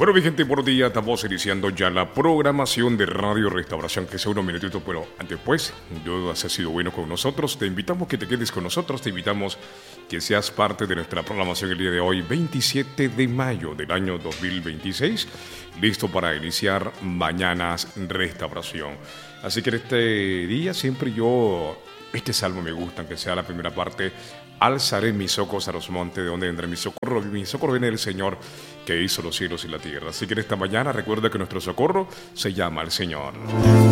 Bueno, mi gente, buenos días. Estamos iniciando ya la programación de Radio Restauración, que sea unos minutitos, pero antes pues, Dios ha sido bueno con nosotros. Te invitamos que te quedes con nosotros, te invitamos que seas parte de nuestra programación el día de hoy, 27 de mayo del año 2026, listo para iniciar Mañanas Restauración. Así que en este día siempre este salmo me gusta, aunque sea la primera parte. Alzaré mis ojos a los montes, de donde vendrá mi socorro. Mi socorro viene del Señor, que hizo los cielos y la tierra. Así que en esta mañana recuerda que nuestro socorro se llama el Señor.